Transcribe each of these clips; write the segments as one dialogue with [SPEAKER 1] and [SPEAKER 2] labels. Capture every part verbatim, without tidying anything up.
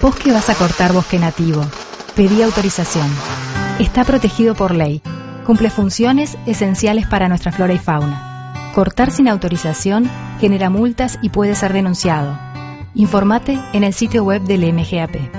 [SPEAKER 1] Vos que vas a cortar bosque nativo, pedí autorización. Está protegido por ley. Cumple funciones esenciales para nuestra flora y fauna. Cortar sin autorización genera multas y puede ser denunciado. Informate en el sitio web del M G A P.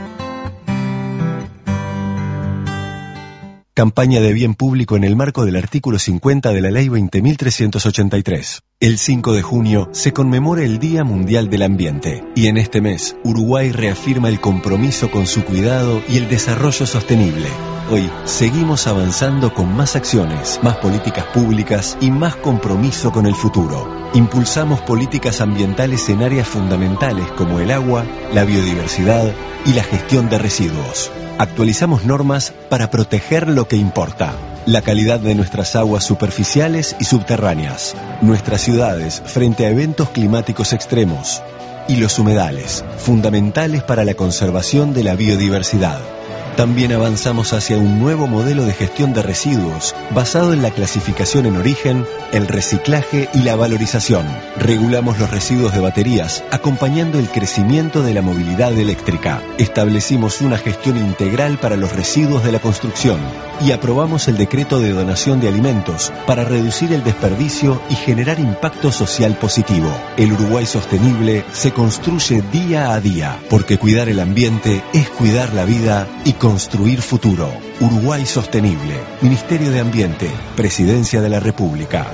[SPEAKER 2] Campaña de bien público en el marco del artículo cincuenta de la Ley veinte mil trescientos ochenta y tres. El cinco de junio se conmemora el Día Mundial del Ambiente y en este mes Uruguay reafirma el compromiso con su cuidado y el desarrollo sostenible. Hoy seguimos avanzando con más acciones, más políticas públicas y más compromiso con el futuro. Impulsamos políticas ambientales en áreas fundamentales como el agua, la biodiversidad y la gestión de residuos. Actualizamos normas para proteger lo que importa: la calidad de nuestras aguas superficiales y subterráneas, nuestras ciudades frente a eventos climáticos extremos y los humedales, fundamentales para la conservación de la biodiversidad. También avanzamos hacia un nuevo modelo de gestión de residuos basado en la clasificación en origen, el reciclaje y la valorización. Regulamos los residuos de baterías, acompañando el crecimiento de la movilidad eléctrica. Establecimos una gestión integral para los residuos de la construcción y aprobamos el decreto de donación de alimentos para reducir el desperdicio y generar impacto social positivo. El Uruguay sostenible se construye día a día, porque cuidar el ambiente es cuidar la vida y construir futuro. Uruguay Sostenible. Ministerio de Ambiente. Presidencia de la República.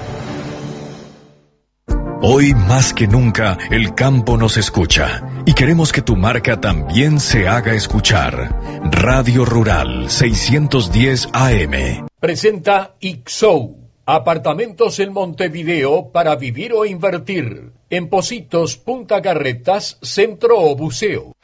[SPEAKER 3] Hoy más que nunca el campo nos escucha y queremos que tu marca también se haga escuchar. Radio Rural seiscientos diez A M
[SPEAKER 4] presenta Ixou, apartamentos en Montevideo para vivir o invertir, en Pocitos, Punta Carretas, Centro o Buceo.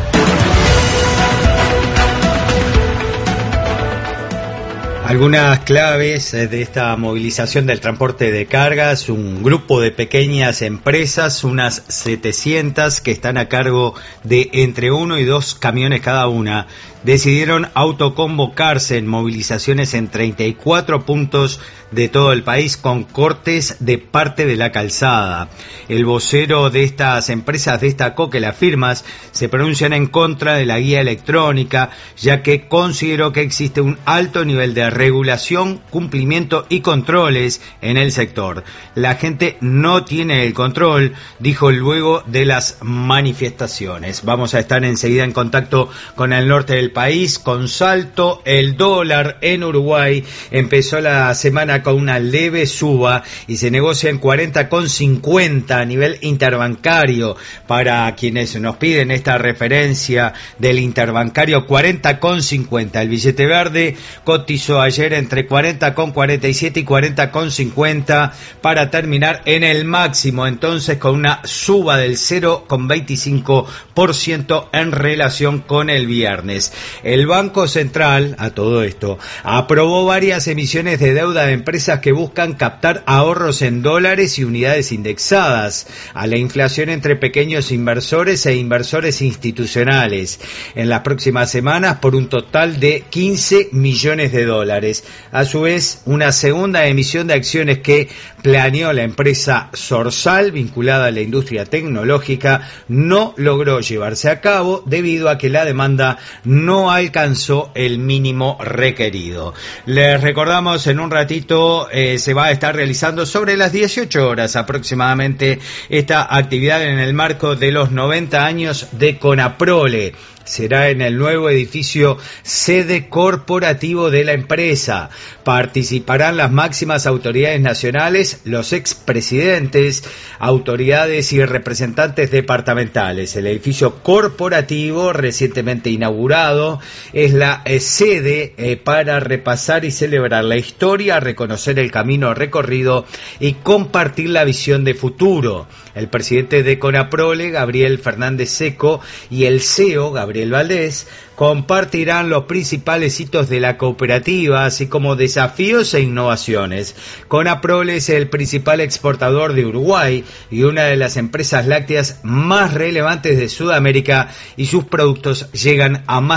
[SPEAKER 5] Algunas claves de esta movilización del transporte de cargas: un grupo de pequeñas empresas, unas setecientas, que están a cargo de entre uno y dos camiones cada una, decidieron autoconvocarse en movilizaciones en treinta y cuatro puntos de todo el país, con cortes de parte de la calzada. El vocero de estas empresas destacó que las firmas se pronuncian en contra de la guía electrónica, ya que consideró que existe un alto nivel de regulación, cumplimiento y controles en el sector. La gente no tiene el control, dijo luego de las manifestaciones. Vamos a estar enseguida en contacto con el norte del país, con Salto. El dólar en Uruguay empezó la semana con una leve suba y se negocia en cuarenta con cincuenta a nivel interbancario. Para quienes nos piden esta referencia del interbancario, cuarenta con cincuenta. El billete verde cotizó ayer entre cuarenta con cuarenta y siete y cuarenta con cincuenta para terminar en el máximo, entonces con una suba del cero coma veinticinco por ciento en relación con el viernes. El Banco Central, a todo esto, aprobó varias emisiones de deuda de empresas que buscan captar ahorros en dólares y unidades indexadas a la inflación entre pequeños inversores e inversores institucionales en las próximas semanas por un total de quince millones de dólares. A su vez, una segunda emisión de acciones que planeó la empresa Sorsal, vinculada a la industria tecnológica, no logró llevarse a cabo debido a que la demanda no alcanzó el mínimo requerido. Les recordamos, en un ratito eh, se va a estar realizando sobre las dieciocho horas aproximadamente esta actividad en el marco de los noventa años de Conaprole. Será en el nuevo edificio sede corporativo de la empresa. Participarán las máximas autoridades nacionales, los expresidentes, autoridades y representantes departamentales. El edificio corporativo, recientemente inaugurado, es la eh, sede eh, para repasar y celebrar la historia, reconocer el camino recorrido y compartir la visión de futuro. El presidente de Conaprole, Gabriel Fernández Seco, y el C E O, Gabriel Valdés, compartirán los principales hitos de la cooperativa, así como desafíos e innovaciones. Conaprole es el principal exportador de Uruguay y una de las empresas lácteas más relevantes de Sudamérica, y sus productos llegan a más de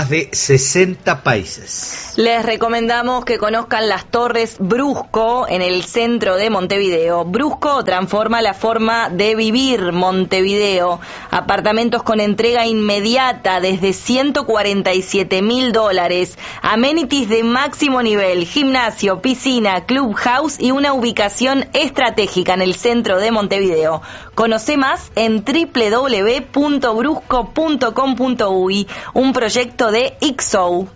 [SPEAKER 5] más de sesenta países.
[SPEAKER 6] Les recomendamos que conozcan las Torres Brusco en el centro de Montevideo. Brusco transforma la forma de vivir Montevideo. Apartamentos con entrega inmediata desde ciento cuarenta y siete mil dólares. Amenities de máximo nivel, gimnasio, piscina, clubhouse y una ubicación estratégica en el centro de Montevideo. Conoce más en doble u doble u doble u punto brusco punto com punto uy, un proyecto de X O U.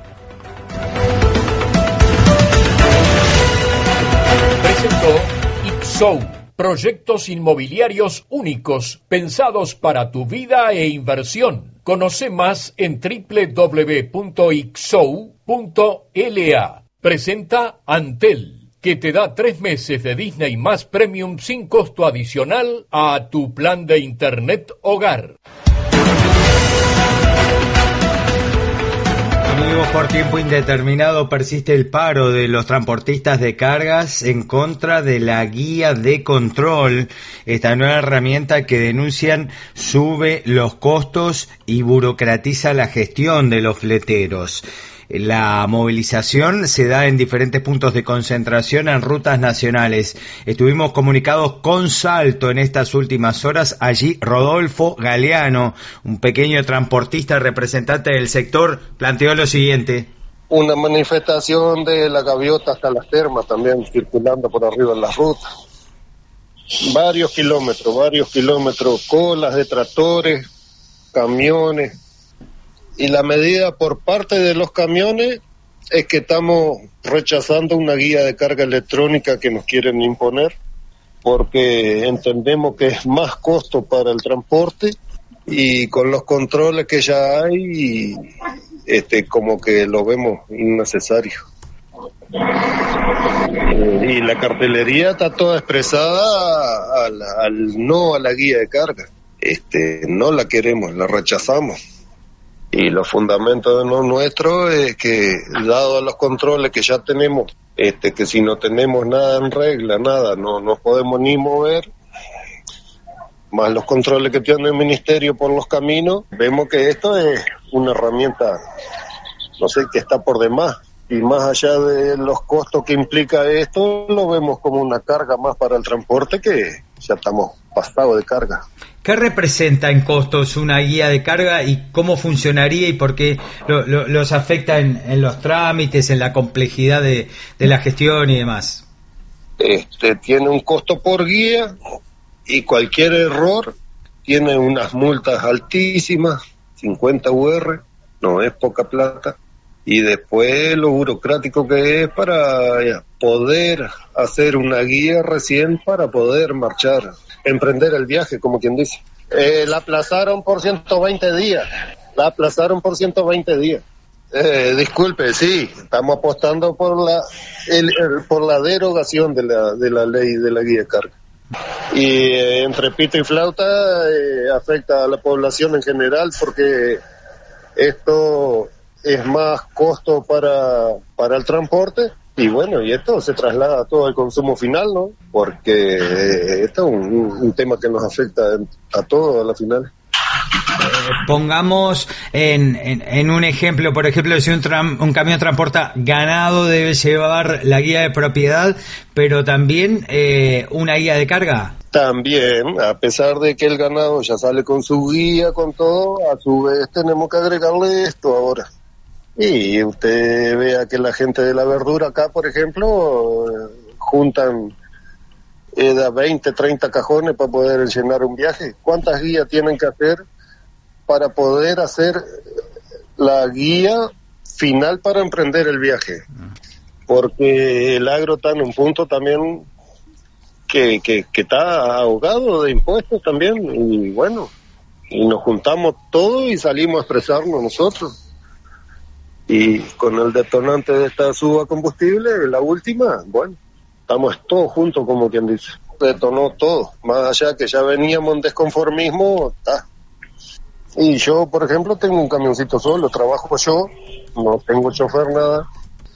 [SPEAKER 4] Presentó X O U, proyectos inmobiliarios únicos pensados para tu vida e inversión. Conoce más en doble u doble u doble u punto ix o u punto l a. Presenta Antel, que te da tres meses de Disney más Premium sin costo adicional a tu plan de Internet hogar.
[SPEAKER 5] Amigos, por tiempo indeterminado persiste el paro de los transportistas de cargas en contra de la guía de control, esta nueva herramienta que denuncian sube los costos y burocratiza la gestión de los fleteros. La movilización se da en diferentes puntos de concentración en rutas nacionales. Estuvimos comunicados con Salto en estas últimas horas. Allí Rodolfo Galeano, un pequeño transportista representante del sector, planteó lo siguiente.
[SPEAKER 7] Una manifestación de la gaviota hasta las termas también circulando por arriba en las rutas. Varios kilómetros, varios kilómetros, colas de tractores, camiones. Y la medida por parte de los camiones es que estamos rechazando una guía de carga electrónica que nos quieren imponer, porque entendemos que es más costo para el transporte y con los controles que ya hay, este, como que lo vemos innecesario. Y la cartelería está toda expresada al, al no a la guía de carga. Este, no la queremos, la rechazamos. Y los fundamentos de lo nuestro es que, dado a los controles que ya tenemos, este, que si no tenemos nada en regla, nada, no nos podemos ni mover, más los controles que tiene el ministerio por los caminos, vemos que esto es una herramienta, no sé, que está por demás. Y más allá de los costos que implica esto, lo vemos como una carga más para el transporte, que ya estamos pasados de carga.
[SPEAKER 5] ¿Qué representa en costos una guía de carga y cómo funcionaría y por qué lo, lo, los afecta en, en los trámites, en la complejidad de, de la gestión y demás?
[SPEAKER 7] Este tiene un costo por guía y cualquier error tiene unas multas altísimas, cincuenta U R, no es poca plata. Y después lo burocrático que es para ya, poder hacer una guía recién para poder marchar, emprender el viaje, como quien dice. Eh, la aplazaron por ciento veinte días, la aplazaron por ciento veinte días. Eh, disculpe, sí, estamos apostando por la el, el, por la derogación de la de la ley de la guía de carga. Y eh, entre pito y flauta eh, afecta a la población en general, porque esto es más costo para, para el transporte, y bueno, y esto se traslada a todo el consumo final, ¿no? Porque esto es un, un tema que nos afecta a todos a la final.
[SPEAKER 5] Pongamos en, en, en un ejemplo, por ejemplo, si un, tram, un camión transporta ganado, debe llevar la guía de propiedad, pero también eh, una guía de carga.
[SPEAKER 7] También, a pesar de que el ganado ya sale con su guía, con todo, a su vez tenemos que agregarle esto ahora. Y usted vea que la gente de la verdura acá, por ejemplo, juntan eh, de veinte, treinta cajones para poder llenar un viaje. ¿Cuántas guías tienen que hacer para poder hacer la guía final para emprender el viaje? Porque el agro está en un punto también que, que, que está ahogado de impuestos también, y bueno, y nos juntamos todos y salimos a expresarnos nosotros. Y con el detonante de esta suba de combustible, la última, bueno, estamos todos juntos, como quien dice. Detonó todo, más allá que ya veníamos en desconformismo, está. Y yo, por ejemplo, tengo un camioncito solo, trabajo yo, no tengo chofer, nada,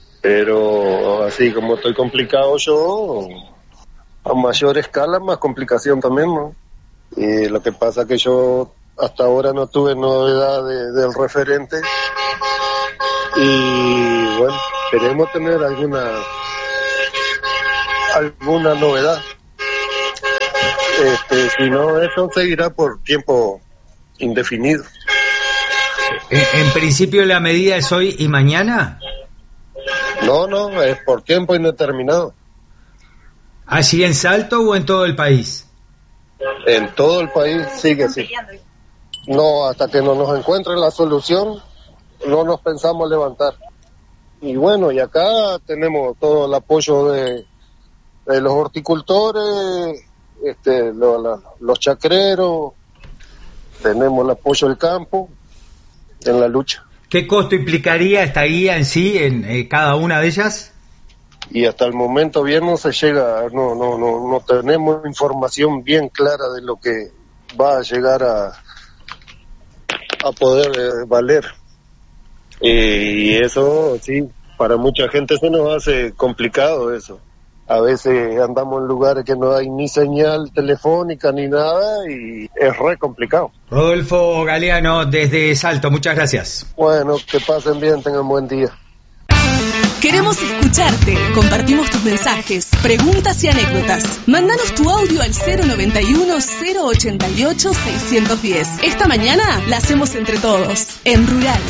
[SPEAKER 7] pero así como estoy complicado yo, a mayor escala, más complicación también, ¿no? Y lo que pasa que yo hasta ahora no tuve novedad de, del referente, Y bueno, queremos tener alguna alguna novedad. Este, si no, eso seguirá por tiempo indefinido.
[SPEAKER 5] En, en principio la medida es hoy y mañana.
[SPEAKER 7] No, no, es por tiempo indeterminado.
[SPEAKER 5] ¿Así en Salto o en todo el país?
[SPEAKER 7] En todo el país sigue así. No, hasta que no nos encuentre la solución, no nos pensamos levantar. Y bueno, y acá tenemos todo el apoyo de, de los horticultores, este, lo, la, los chacreros, tenemos el apoyo del campo en la lucha.
[SPEAKER 5] ¿Qué costo implicaría esta guía en sí, en eh, cada una de ellas?
[SPEAKER 7] Y hasta el momento bien no se llega, no, no, no, no tenemos información bien clara de lo que va a llegar a, a poder eh, valer. Y eso, sí, para mucha gente se nos hace complicado eso. A veces andamos en lugares que no hay ni señal telefónica ni nada y es re complicado.
[SPEAKER 5] Rodolfo Galeano desde Salto, muchas gracias.
[SPEAKER 7] Bueno, que pasen bien, tengan buen día.
[SPEAKER 8] Queremos escucharte. Compartimos tus mensajes, preguntas y anécdotas. Mándanos tu audio al cero noventa y uno, cero ochenta y ocho, seiscientos diez. Esta mañana la hacemos entre todos, en Rural.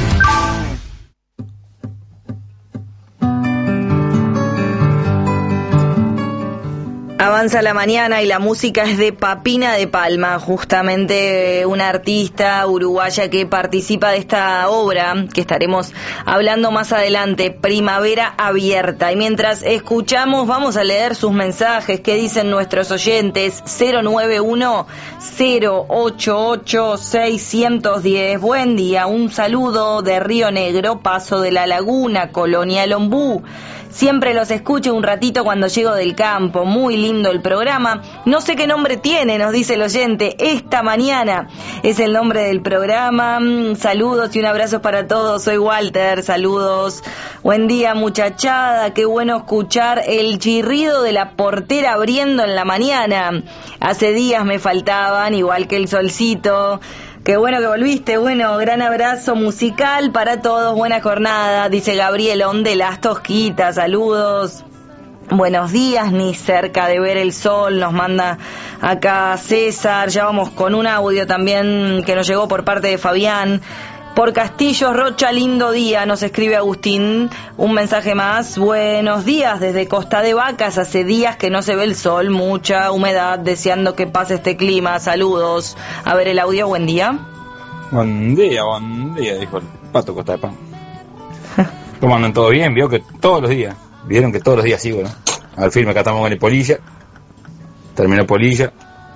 [SPEAKER 6] Avanza la mañana y la música es de Papina de Palma, justamente una artista uruguaya que participa de esta obra que estaremos hablando más adelante, Primavera Abierta. Y mientras escuchamos vamos a leer sus mensajes que dicen nuestros oyentes. Cero nueve uno, cero ocho ocho, seiscientos diez. Buen día, un saludo de Río Negro, Paso de la Laguna, Colonia El Ombú. Siempre los escucho un ratito cuando llego del campo. Muy lindo el programa. No sé qué nombre tiene, nos dice el oyente. Esta mañana es el nombre del programa. Saludos y un abrazo para todos. Soy Walter. Saludos. Buen día, muchachada. Qué bueno escuchar el chirrido de la portera abriendo en la mañana. Hace días me faltaban, igual que el solcito. Qué bueno que volviste, bueno, gran abrazo musical para todos, buena jornada, dice Gabrielón de Las Tosquitas, saludos. Buenos días, ni cerca de ver el sol, nos manda acá César, ya vamos con un audio también que nos llegó por parte de Fabián. Por Castillo Rocha, lindo día, nos escribe Agustín, un mensaje más. Buenos días, desde Costa de Vacas, hace días que no se ve el sol, mucha humedad, deseando que pase este clima, saludos. A ver el audio, buen día.
[SPEAKER 9] Buen día, buen día, dijo el Pato Costa de Pan. ¿Cómo andan? ¿Todo bien? Vio que todos los días, vieron que todos los días sigo, ¿no? Al fin me catamos con el Polilla, terminó Polilla,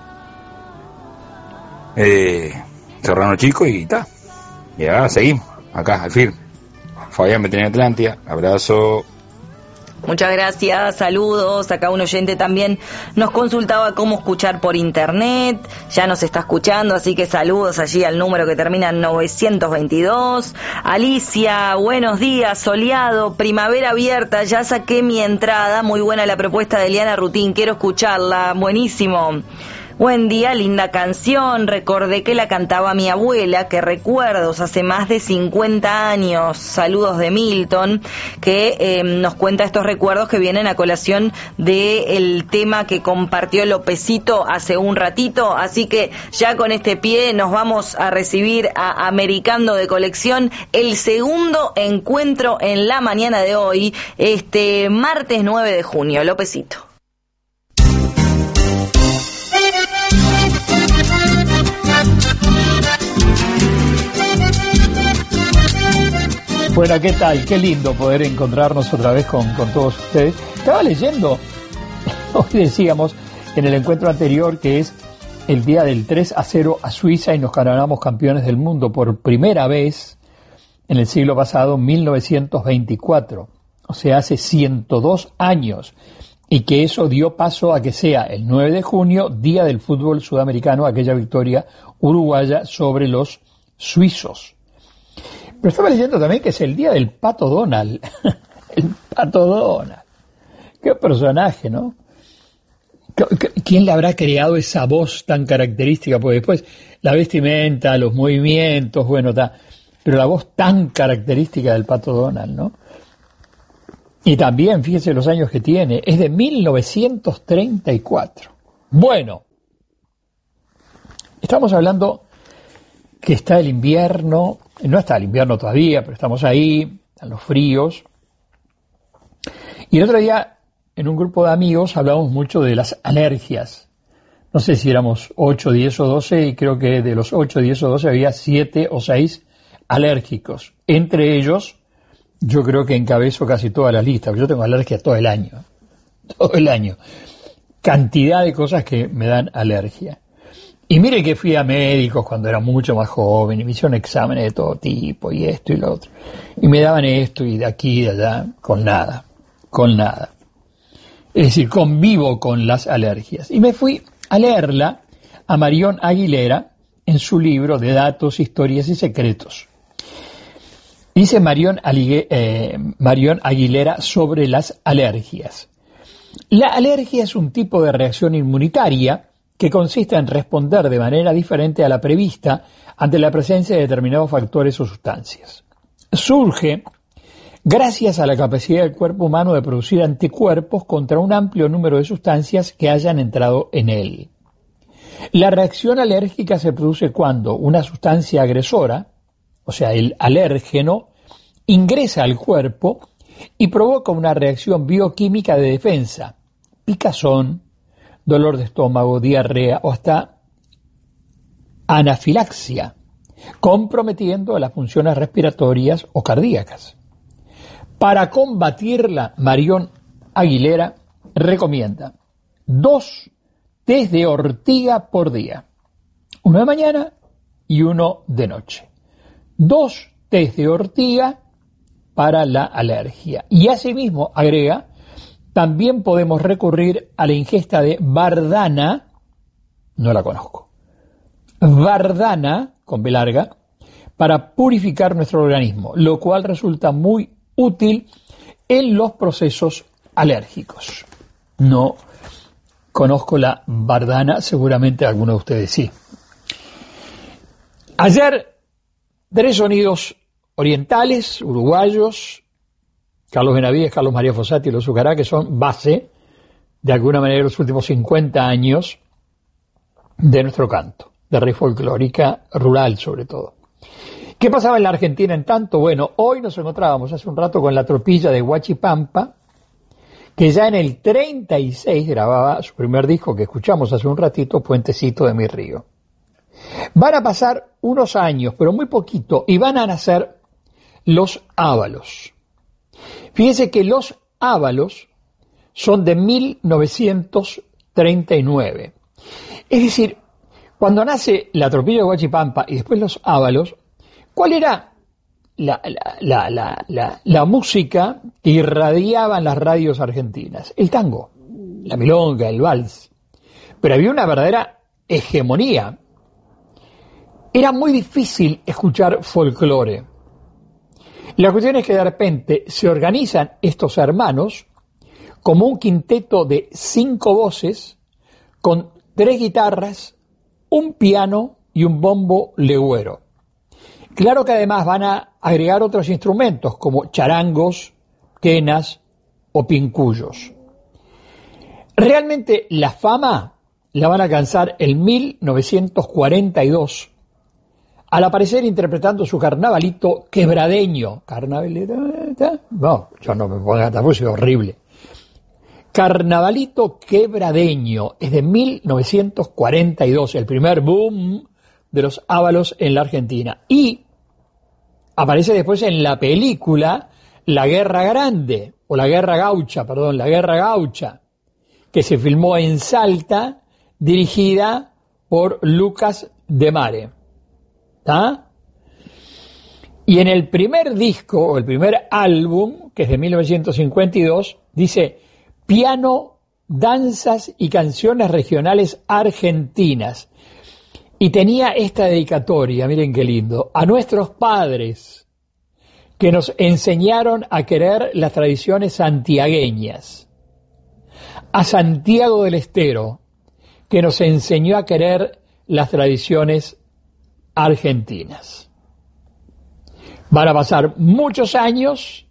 [SPEAKER 9] eh, Serrano Chico y está. Y ahora seguimos, acá, al fin. Fabián Veterinaria Atlántida, abrazo.
[SPEAKER 6] Muchas gracias, saludos. Acá un oyente también nos consultaba cómo escuchar por internet. Ya nos está escuchando, así que saludos allí al número que termina en novecientos veintidós. Alicia, buenos días, soleado, primavera abierta. Ya saqué mi entrada. Muy buena la propuesta de Eliana Rutín, quiero escucharla. Buenísimo. Buen día, linda canción, recordé que la cantaba mi abuela, que recuerdos, hace más de cincuenta años. Saludos de Milton, que eh, nos cuenta estos recuerdos que vienen a colación del tema que compartió Lopecito hace un ratito, así que ya con este pie nos vamos a recibir a Americando de Colección, el segundo encuentro en la mañana de hoy, este martes nueve de junio. Lopecito.
[SPEAKER 10] Bueno, ¿qué tal? Qué lindo poder encontrarnos otra vez con, con todos ustedes. Estaba leyendo, hoy decíamos en el encuentro anterior que es el día del tres a cero a Suiza y nos coronamos campeones del mundo por primera vez en el siglo pasado, mil novecientos veinticuatro, o sea, hace ciento dos años, y que eso dio paso a que sea el nueve de junio, día del fútbol sudamericano, aquella victoria uruguaya sobre los suizos. Pero estaba leyendo también que es el día del Pato Donald. El Pato Donald. Qué personaje, ¿no? ¿Quién le habrá creado esa voz tan característica? Porque después la vestimenta, los movimientos, bueno, está. pero la voz tan característica del Pato Donald, ¿no? Y también, fíjese los años que tiene, es de mil novecientos treinta y cuatro. Bueno, estamos hablando que está el invierno, no está el invierno todavía, pero estamos ahí, a los fríos. Y el otro día, en un grupo de amigos, hablamos mucho de las alergias. No sé si éramos ocho, diez o doce, y creo que de los ocho, diez o doce había siete o seis alérgicos. Entre ellos, yo creo que encabezo casi todas las listas. Yo tengo alergia todo el año. Todo el año. Cantidad de cosas que me dan alergia. Y mire que fui a médicos cuando era mucho más joven y me hicieron exámenes de todo tipo y esto y lo otro. Y me daban esto y de aquí y de allá, con nada, con nada. Es decir, convivo con las alergias. Y me fui a leerla a Marión Aguilera en su libro de Datos, Historias y Secretos. Dice Marión, eh, Marión Aguilera sobre las alergias. La alergia es un tipo de reacción inmunitaria que consiste en responder de manera diferente a la prevista ante la presencia de determinados factores o sustancias. Surge gracias a la capacidad del cuerpo humano de producir anticuerpos contra un amplio número de sustancias que hayan entrado en él. La reacción alérgica se produce cuando una sustancia agresora, o sea, el alérgeno, ingresa al cuerpo y provoca una reacción bioquímica de defensa, picazón, dolor de estómago, diarrea o hasta anafilaxia, comprometiendo las funciones respiratorias o cardíacas. Para combatirla, Marión Aguilera recomienda dos tés de ortiga por día, uno de mañana y uno de noche. Dos tés de ortiga para la alergia. Y asimismo, agrega, también podemos recurrir a la ingesta de bardana, no la conozco, bardana, con B larga, para purificar nuestro organismo, lo cual resulta muy útil en los procesos alérgicos. No conozco la bardana, seguramente alguno de ustedes sí. Ayer, tres sonidos orientales, uruguayos, Carlos Benavides, Carlos María Fossati y los Zucará, que son base, de alguna manera, de los últimos cincuenta años de nuestro canto, de raíz folclórica rural sobre todo. ¿Qué pasaba en la Argentina en tanto? Bueno, hoy nos encontrábamos hace un rato con la tropilla de Huachipampa, que ya en el treinta y seis grababa su primer disco que escuchamos hace un ratito, Puentecito de mi río. Van a pasar unos años, pero muy poquito, y van a nacer los Ábalos. Fíjense que los Ábalos son de mil novecientos treinta y nueve. Es decir, cuando nace la tropilla de Huachipampa y después los Ábalos, ¿cuál era la, la, la, la, la, la música que irradiaban las radios argentinas? El tango, la milonga, el vals. Pero había una verdadera hegemonía. Era muy difícil escuchar folclore. La cuestión es que de repente se organizan estos hermanos como un quinteto de cinco voces con tres guitarras, un piano y un bombo legüero. Claro que además van a agregar otros instrumentos como charangos, quenas o pincuyos. Realmente la fama la van a alcanzar en mil novecientos cuarenta y dos al aparecer interpretando su carnavalito quebradeño. ¿Carnavalito? No, yo no me pongo esta música horrible. Carnavalito quebradeño es de mil novecientos cuarenta y dos, el primer boom de los Ábalos en la Argentina. Y aparece después en la película La Guerra Grande, o La Guerra Gaucha, perdón, La Guerra Gaucha, que se filmó en Salta, dirigida por Lucas de Mare. ¿Está? Y en el primer disco, o el primer álbum, que es de mil novecientos cincuenta y dos, dice piano, danzas y canciones regionales argentinas. Y tenía esta dedicatoria, miren qué lindo, a nuestros padres que nos enseñaron a querer las tradiciones santiagueñas, a Santiago del Estero, que nos enseñó a querer las tradiciones argentinas. Van a pasar muchos años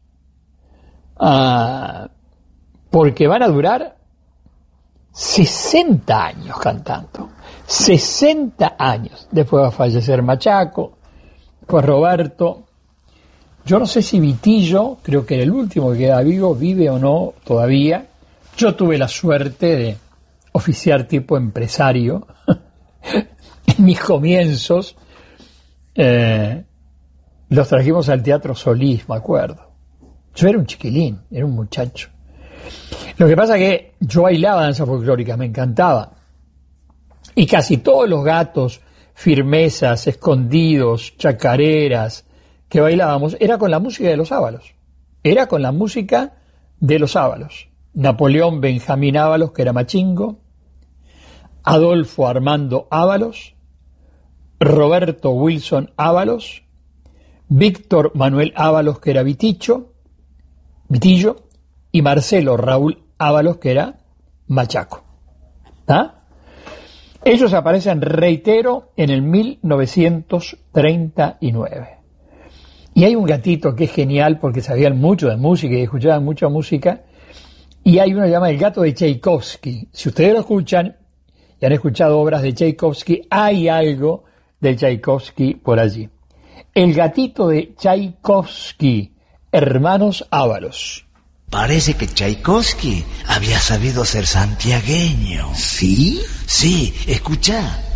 [SPEAKER 10] uh, porque van a durar sesenta años cantando. sesenta años. Después va a fallecer Machaco, pues Roberto. Yo no sé si Vitillo, creo que era el último que queda vivo, vive o no todavía. Yo tuve la suerte de oficiar tipo empresario en mis comienzos. Eh, los trajimos al Teatro Solís, me acuerdo. Yo era un chiquilín, era un muchacho. Lo que pasa es que yo bailaba danza folclórica, me encantaba. Y casi todos los gatos, firmezas, escondidos, chacareras que bailábamos, era con la música de los Ábalos. Era con la música de los Ábalos. Napoleón Benjamín Ábalos, que era machingo, Adolfo Armando Ábalos, Roberto Wilson Ábalos, Víctor Manuel Ábalos, que era Viticho, Vitillo, y Marcelo Raúl Ábalos, que era Machaco. ¿Ah? Ellos aparecen, reitero, en el mil novecientos treinta y nueve. Y hay un gatito que es genial porque sabían mucho de música y escuchaban mucha música, y hay uno que se llama El gato de Tchaikovsky. Si ustedes lo escuchan y han escuchado obras de Tchaikovsky, hay algo de Tchaikovsky por allí. El gatito de Tchaikovsky, hermanos Ábalos.
[SPEAKER 11] Parece que Tchaikovsky había sabido ser santiagueño.
[SPEAKER 12] ¿Sí?
[SPEAKER 11] Sí, escuchá.